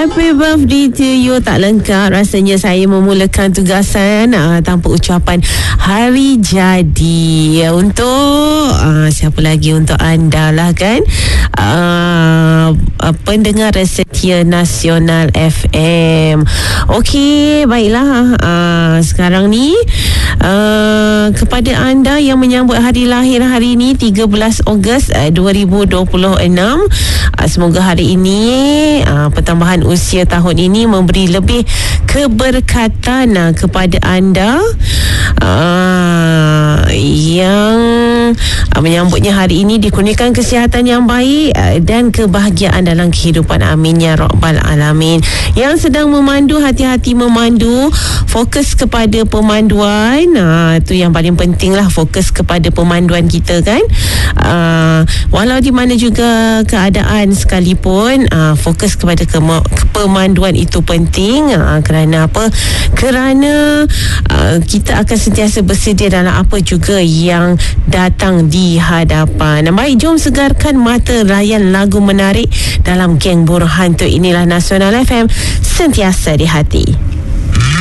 Happy birthday to you. Tak lengkap rasanya saya memulakan tugasan tanpa ucapan hari jadi. Untuk siapa lagi? Untuk anda lah kan, pendengar setia Nasional FM. Okey, baiklah. Sekarang ni kepada anda yang menyambut hari lahir hari ini 13 Ogos 2026, semoga hari ini pertambahan usia tahun ini memberi lebih keberkatan kepada anda yang menyambutnya hari ini, dikurniakan kesihatan yang baik dan kebahagiaan dalam kehidupan. Amin ya rabbal alamin. Yang sedang memandu, hati-hati memandu, fokus kepada pemanduan. Itu yang paling penting lah, fokus kepada pemanduan kita kan. Walau di mana juga keadaan sekalipun, fokus kepada pemanduan itu penting. Kerana apa? Kerana kita akan sentiasa bersedia dalam apa juga yang datang di hadapan. Baik, jom segarkan mata, layan lagu menarik dalam Geng Burung Hantu. Inilah Nasional FM, sentiasa di hati.